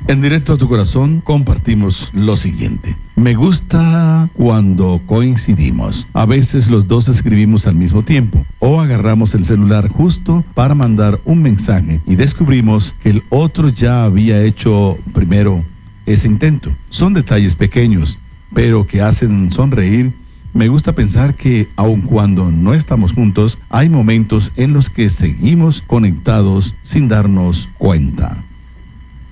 En Directo a tu Corazón compartimos lo siguiente. Me gusta cuando coincidimos. A veces los dos escribimos al mismo tiempo o agarramos el celular justo para mandar un mensaje y descubrimos que el otro ya había hecho primero ese intento. Son detalles pequeños, pero que hacen sonreír. Me gusta pensar que aun cuando no estamos juntos, hay momentos en los que seguimos conectados sin darnos cuenta.